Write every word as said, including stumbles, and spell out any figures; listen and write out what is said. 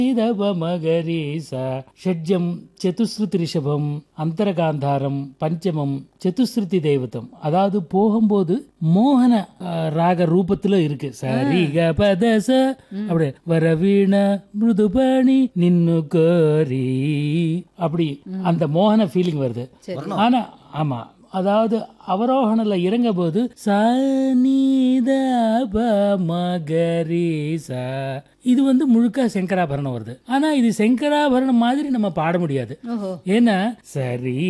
மகரீச ஷட்ஜம் சதுஸ்ருதி ரிஷபம் அந்தரகாந்தாரம் பஞ்சமம் சதுஸ்ருதி தெய்வத்தம். அதாவது போகும்போது மோகன அஹ், ராக ரூபத்துல இருக்கு. சரி க பதச அப்படி வரவீண மிருதுபணி நின்னு கோரி அப்படி அந்த மோகன ஃபீலிங் வருது. ஆனா ஆமா, அதாவது அவரோகணல இறங்க போது சனித மகரீசா இது வந்து முழுக்க சங்கராபரணம் வருது. ஆனா இது சங்கராபரணம் மாதிரி நம்ம பாட முடியாது. ஏன்னா சரி